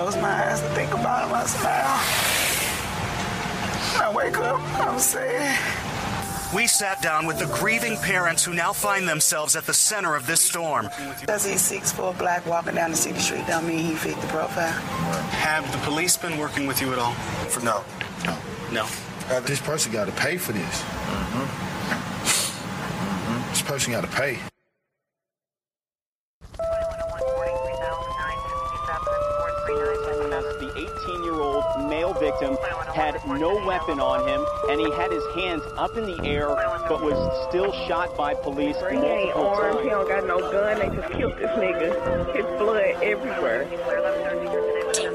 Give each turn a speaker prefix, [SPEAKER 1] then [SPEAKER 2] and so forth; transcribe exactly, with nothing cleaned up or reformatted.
[SPEAKER 1] close my eyes and think about him, I smile. I wake up, I'm sad.
[SPEAKER 2] We sat down with the grieving parents who now find themselves at the center of this storm.
[SPEAKER 1] Because he's six foot black walking down the city street don't mean he fit the profile.
[SPEAKER 2] Have the police been working with you at all?
[SPEAKER 3] For no. No.
[SPEAKER 2] No.
[SPEAKER 3] Uh, this person got to pay for this. Mm-hmm. Mm-hmm. This person got to pay.
[SPEAKER 4] The eighteen-year-old male victim had no weapon on him, and he had his hands up in the air, but was still shot by police
[SPEAKER 5] He ain't
[SPEAKER 4] multiple
[SPEAKER 5] armed,
[SPEAKER 4] times.
[SPEAKER 5] he don't got no gun, they just killed this nigga. His blood everywhere.